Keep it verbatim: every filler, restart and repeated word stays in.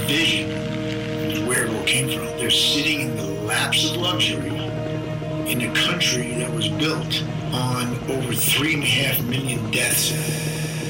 vision of where it all came from. They're sitting in the laps of luxury in a country that was built on over three and a half million deaths.